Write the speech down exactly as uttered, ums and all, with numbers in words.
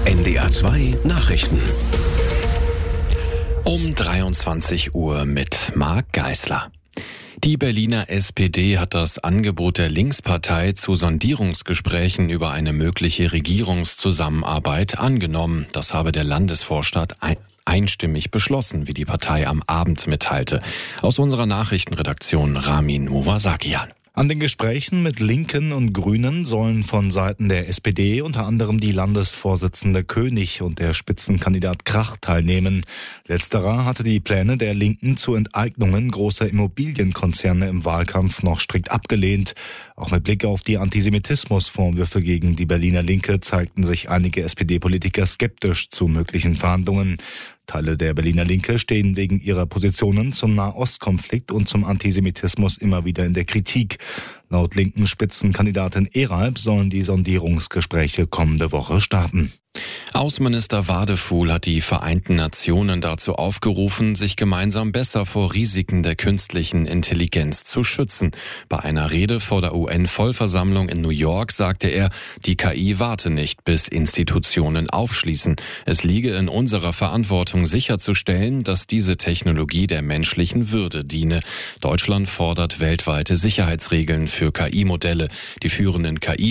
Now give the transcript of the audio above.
N D R zwei Nachrichten. Um dreiundzwanzig Uhr mit Marc Geisler. Die Berliner S P D hat das Angebot der Linkspartei zu Sondierungsgesprächen über eine mögliche Regierungszusammenarbeit angenommen. Das habe der Landesvorstand ein einstimmig beschlossen, wie die Partei am Abend mitteilte. Aus unserer Nachrichtenredaktion Ramin Movasakian. An den Gesprächen mit Linken und Grünen sollen von Seiten der S P D unter anderem die Landesvorsitzende König und der Spitzenkandidat Krach teilnehmen. Letzterer hatte die Pläne der Linken zu Enteignungen großer Immobilienkonzerne im Wahlkampf noch strikt abgelehnt. Auch mit Blick auf die Antisemitismusvorwürfe gegen die Berliner Linke zeigten sich einige S P D-Politiker skeptisch zu möglichen Verhandlungen. Teile der Berliner Linke stehen wegen ihrer Positionen zum Nahostkonflikt und zum Antisemitismus immer wieder in der Kritik. Laut linken Spitzenkandidatin Eralb sollen die Sondierungsgespräche kommende Woche starten. Außenminister Wadefuhl hat die Vereinten Nationen dazu aufgerufen, sich gemeinsam besser vor Risiken der künstlichen Intelligenz zu schützen. Bei einer Rede vor der U N-Vollversammlung in New York sagte er, die K I warte nicht, bis Institutionen aufschließen. Es liege in unserer Verantwortung sicherzustellen, dass diese Technologie der menschlichen Würde diene. Deutschland fordert weltweite Sicherheitsregeln für K I-Modelle. Die führenden K I